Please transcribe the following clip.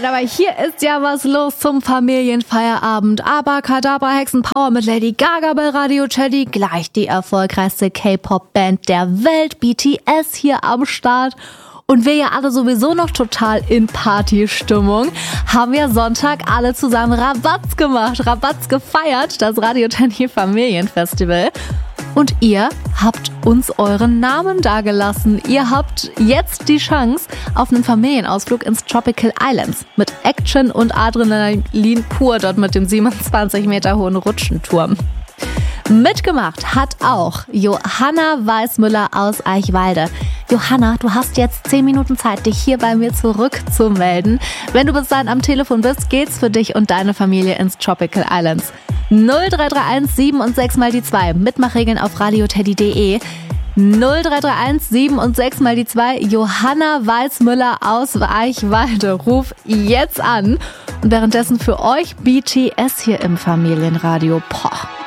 aber hier ist ja was los zum Familienfeierabend. Abracadabra, Hexenpower mit Lady Gaga bei Radio Teddy. Gleich die erfolgreichste K-Pop-Band der Welt, BTS, hier am Start. Und wir ja alle sowieso noch total in Partystimmung, haben ja Sonntag alle zusammen Rabatz gemacht, Rabatz gefeiert, das Radio Teddy Familienfestival. Und ihr habt uns euren Namen dagelassen. Ihr habt jetzt die Chance auf einen Familienausflug ins Tropical Islands mit Action und Adrenalin pur, dort mit dem 27 Meter hohen Rutschenturm. Mitgemacht hat auch Johanna Weißmüller aus Eichwalde. Johanna, du hast jetzt 10 Minuten Zeit, dich hier bei mir zurückzumelden. Wenn du bis dahin am Telefon bist, geht's für dich und deine Familie ins Tropical Islands. 0331 7 und 6 mal die 2. Mitmachregeln auf radioteddy.de. 0331 7 und 6 mal die 2. Johanna Weißmüller aus Eichwalde. Ruf jetzt an. Und währenddessen für euch BTS hier im Familienradio. Poh.